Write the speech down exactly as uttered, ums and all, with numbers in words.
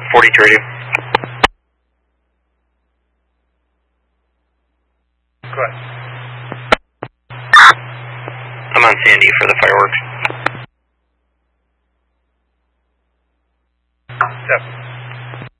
forty-two radio. Go ahead. I'm on Sandy for the fireworks. Seven.